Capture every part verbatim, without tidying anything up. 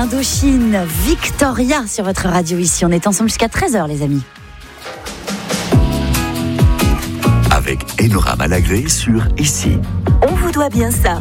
Indochine, Victoria sur votre radio ici. On est ensemble jusqu'à treize heures les amis. Avec Enora Malagré sur Ici. On vous doit bien ça.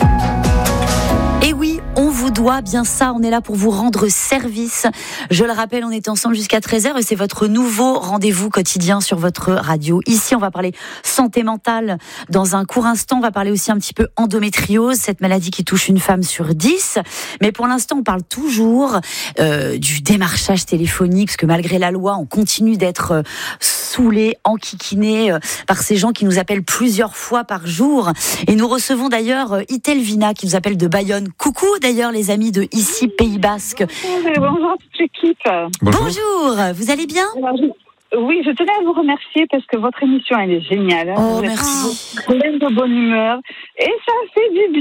Et oui, on vous doit bien ça, on est là pour vous rendre service. Je le rappelle, on est ensemble jusqu'à treize heures et c'est votre nouveau rendez-vous quotidien sur votre radio. Ici, on va parler santé mentale dans un court instant. On va parler aussi un petit peu endométriose, cette maladie qui touche une femme sur dix. Mais pour l'instant, on parle toujours euh, du démarchage téléphonique, parce que malgré la loi, on continue d'être euh, saoulés, enquiquinés euh, par ces gens qui nous appellent plusieurs fois par jour. Et nous recevons d'ailleurs euh, Itelvina qui nous appelle de Bayonne. Coucou d'ailleurs les amis de Ici Pays Basque. Bonjour à toute l'équipe. Bonjour. Bonjour, vous allez bien ? Alors, je... Oui, je tenais à vous remercier parce que votre émission elle est géniale. Oh, vous merci. Plein de bonne humeur et ça fait du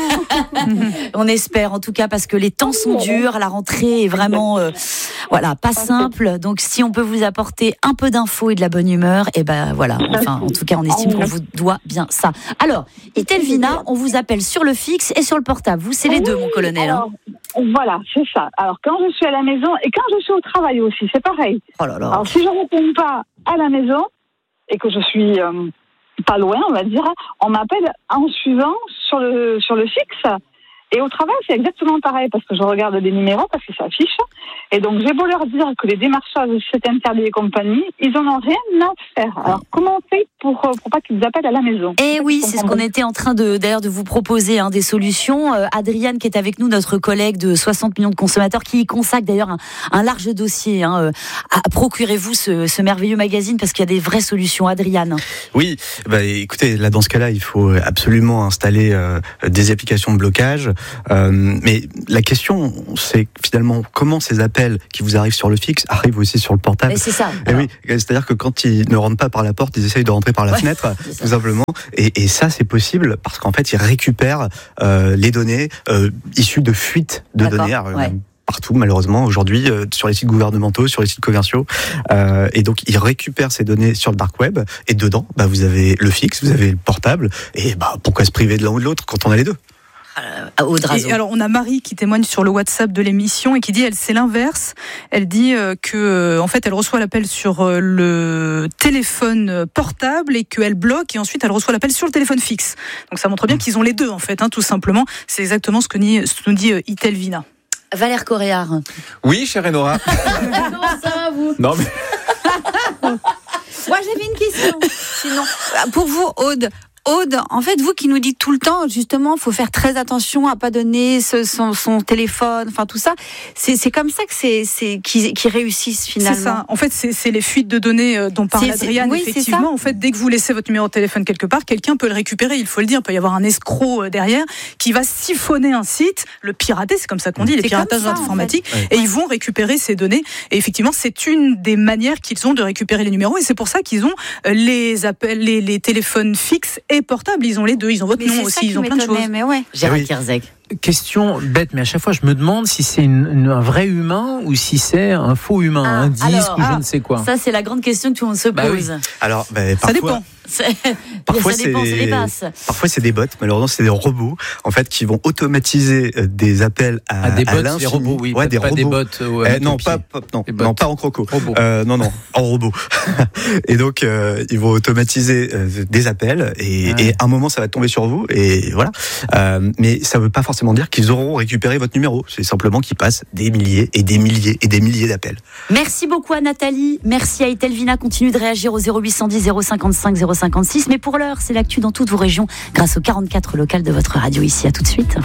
bien. On espère en tout cas parce que les temps sont durs, la rentrée est vraiment euh, voilà, pas simple. Donc si on peut vous apporter un peu d'infos et de la bonne humeur, et ben voilà, enfin en tout cas on estime qu'on vous doit bien ça. Alors, Itelvina, on vous appelle sur le fixe et sur le portable. Vous c'est les deux mon colonel. Alors, hein. Voilà, c'est ça. Alors quand je suis à la maison et quand je suis au travail aussi, c'est pareil. Oh là là. Alors si je ne réponds pas à la maison et que je suis euh, pas loin, on va dire, on m'appelle en suivant sur le sur le fixe. Et au travail, c'est exactement pareil parce que je regarde des numéros parce qu'ils s'affichent. Et donc, j'ai beau leur dire que les démarchages, c'est interdit et compagnie, ils en ont rien à faire. Alors, comment on fait pour, pour pas qu'ils appellent à la maison ? Eh oui, c'est ce qu'on était en train de, d'ailleurs, de vous proposer, hein, des solutions. Euh, Adriane, qui est avec nous, notre collègue de soixante millions de consommateurs, qui y consacre d'ailleurs un, un large dossier. Hein, euh, à, procurez-vous ce, ce merveilleux magazine parce qu'il y a des vraies solutions. Adriane. Oui, bah, écoutez, là, dans ce cas-là, il faut absolument installer euh, des applications de blocage. Euh, mais la question, c'est finalement comment ces appels qui vous arrivent sur le fixe arrivent aussi sur le portable. Et c'est ça. Et oui, c'est-à-dire que quand ils ne rentrent pas par la porte, ils essayent de rentrer par la ouais, fenêtre, tout simplement. Et, et ça, c'est possible parce qu'en fait, ils récupèrent euh, les données euh, issues de fuites de D'accord, données. Alors, ouais. Partout, malheureusement, aujourd'hui, euh, sur les sites gouvernementaux, sur les sites commerciaux. Euh, et donc, ils récupèrent ces données sur le dark web. Et dedans, bah, vous avez le fixe, vous avez le portable. Et bah, pourquoi se priver de l'un ou de l'autre quand on a les deux ? Et alors on a Marie qui témoigne sur le WhatsApp de l'émission et qui dit elle c'est l'inverse. Elle dit euh, que euh, en fait elle reçoit l'appel sur euh, le téléphone portable et qu'elle bloque et ensuite elle reçoit l'appel sur le téléphone fixe. Donc ça montre bien qu'ils ont les deux en fait, hein, tout simplement. C'est exactement ce que nous, ce que nous dit euh, Itelvina. Valère Coréard. Oui, chère Enora. Comment ça va vous ? Non mais. Moi j'avais une question. Sinon, pour vous Aude. Aude, en fait, vous qui nous dites tout le temps, justement, il faut faire très attention à pas donner ce, son, son téléphone, enfin tout ça. C'est, c'est comme ça que c'est, c'est qu'ils, qu'ils réussissent finalement. C'est ça. En fait, c'est, c'est les fuites de données dont parle c'est, Adriane. Oui, effectivement, en fait, dès que vous laissez votre numéro de téléphone quelque part, quelqu'un peut le récupérer. Il faut le dire. Il peut y avoir un escroc derrière qui va siphonner un site, le pirater. C'est comme ça qu'on dit, les c'est piratages ça, informatiques. En fait. Et ouais. Ils vont récupérer ces données. Et effectivement, c'est une des manières qu'ils ont de récupérer les numéros. Et c'est pour ça qu'ils ont les appels, les, les téléphones fixes et portables. Ils ont les deux, ils ont votre mais nom aussi, ils ont plein de choses. Mais ouais. Gérard oui. Kierzek. Question bête, mais à chaque fois je me demande si c'est une, une, un vrai humain ou si c'est un faux humain, ah, un disque alors, ou je ah, ne sais quoi. Ça c'est la grande question que tout le monde se pose. Bah oui. Alors, bah, parfois, ça dépend. C'est... Parfois, ça dépend, c'est... c'est des passes. Parfois, c'est des bots. Malheureusement, c'est des robots en fait qui vont automatiser des appels à, ah, des bots, à l'infini. Des robots, oui. Ouais, des pas robots. Des bots. Euh, non, pas, pas, non, non, pas en croco. Euh, non, non, en robot. Et donc, euh, ils vont automatiser euh, des appels et, ouais. et à un moment, ça va tomber sur vous et voilà. Euh, mais ça ne veut pas forcément dire qu'ils auront récupéré votre numéro. C'est simplement qu'ils passent des milliers et des milliers et des milliers d'appels. Merci beaucoup à Nathalie. Merci à Itelvina. Continue de réagir au zéro huit cent dix zéro cinquante-cinq zéro cinquante-six. Mais pour l'heure, c'est l'actu dans toutes vos régions grâce aux quarante-quatre locales de votre radio ici. À tout de suite.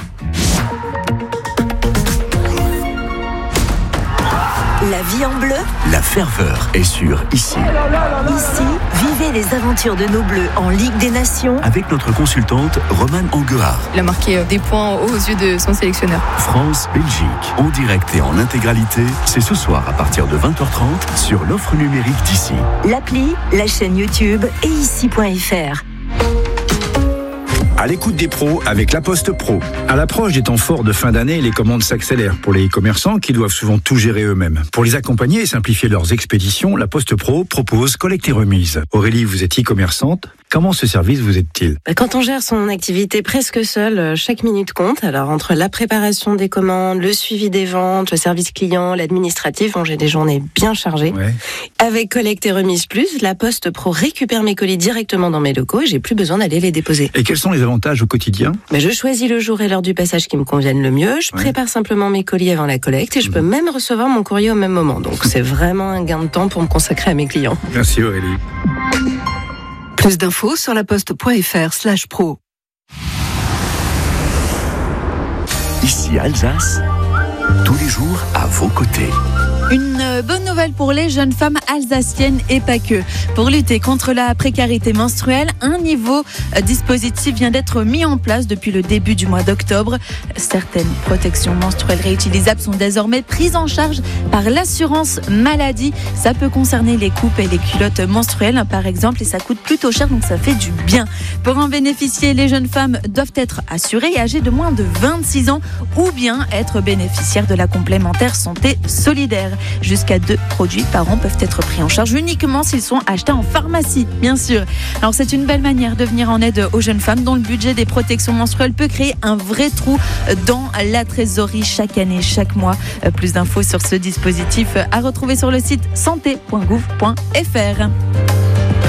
La vie en bleu. La ferveur est sur Ici. Ici, vivez les aventures de nos bleus en Ligue des Nations. Avec notre consultante Romane Anguard. Il a marqué des points aux yeux de son sélectionneur. France-Belgique, en direct et en intégralité, c'est ce soir à partir de vingt heures trente sur l'offre numérique d'Ici. L'appli, la chaîne YouTube et ici point f r. À l'écoute des pros avec La Poste Pro. À l'approche des temps forts de fin d'année, les commandes s'accélèrent pour les commerçants qui doivent souvent tout gérer eux-mêmes. Pour les accompagner et simplifier leurs expéditions, La Poste Pro propose collecte et remise. Aurélie, vous êtes e-commerçante. Comment ce service vous aide-t-il ? Quand on gère son activité presque seul, chaque minute compte. Alors entre la préparation des commandes, le suivi des ventes, le service client, l'administratif, bon, j'ai des journées bien chargées. Ouais. Avec Collecte et Remise Plus, la Poste Pro récupère mes colis directement dans mes locaux et j'ai plus besoin d'aller les déposer. Et quels sont les avantages au quotidien ? Mais je choisis le jour et l'heure du passage qui me conviennent le mieux. Je ouais. prépare simplement mes colis avant la collecte et je mmh. peux même recevoir mon courrier au même moment. Donc c'est vraiment un gain de temps pour me consacrer à mes clients. Merci Aurélie. Plus d'infos sur laposte.fr slash pro. Ici Alsace, tous les jours à vos côtés. Une bonne nouvelle pour les jeunes femmes alsaciennes et pas que. Pour lutter contre la précarité menstruelle, un nouveau dispositif vient d'être mis en place depuis le début du mois d'octobre. Certaines protections menstruelles réutilisables sont désormais prises en charge par l'assurance maladie. Ça peut concerner les coupes et les culottes menstruelles, par exemple, et ça coûte plutôt cher, donc ça fait du bien. Pour en bénéficier, les jeunes femmes doivent être assurées et âgées de moins de vingt-six ans ou bien être bénéficiaires de la complémentaire santé solidaire. Jusqu'à deux produits par an peuvent être pris en charge uniquement s'ils sont achetés en pharmacie, bien sûr. Alors c'est une belle manière de venir en aide aux jeunes femmes dont le budget des protections menstruelles peut créer un vrai trou dans la trésorerie chaque année, chaque mois. Plus d'infos sur ce dispositif à retrouver sur le site santé point gouv point f r.